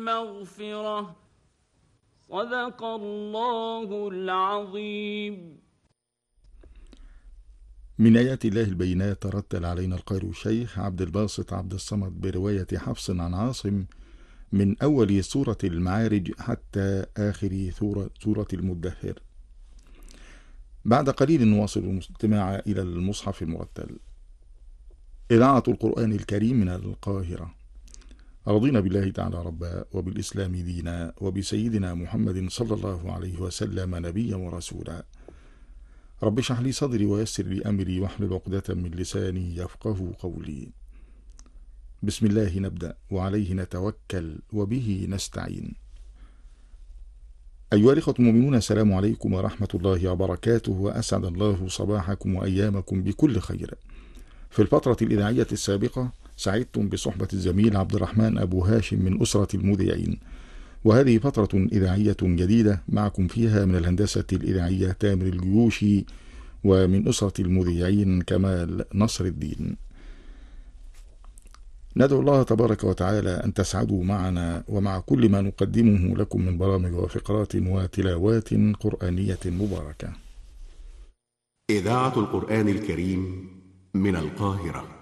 مغفرة. صدق الله العظيم. من آيات الله البينات ترتل علينا القارئ الشيخ عبد الباسط عبد الصمد برواية حفص عن عاصم من أول سورة المعارج حتى آخر سورة المدثر. بعد قليل نواصل الاستماع إلى المصحف المرتل. إذاعة القرآن الكريم من القاهرة. رضينا بالله تعالى ربا وبالإسلام دينا وبسيدنا محمد صلى الله عليه وسلم نبيا ورسولا. رب اشرح لي صدري ويسر لي أمري واحلل عقدة من لساني يفقه قولي. بسم الله نبدأ وعليه نتوكل وبه نستعين. أيها الإخوة المؤمنون، السلام عليكم ورحمة الله وبركاته، وأسعد الله صباحكم وأيامكم بكل خير. في الفترة الإذاعية السابقة سعدتم بصحبة الزميل عبد الرحمن أبو هاشم من أسرة المذيعين، وهذه فترة إذاعية جديدة معكم فيها من الهندسة الإذاعية تامر الجيوشي، ومن أسرة المذيعين كمال نصر الدين. ندعو الله تبارك وتعالى أن تسعدوا معنا ومع كل ما نقدمه لكم من برامج وفقرات وتلاوات قرآنية مباركة. إذاعة القرآن الكريم من القاهرة.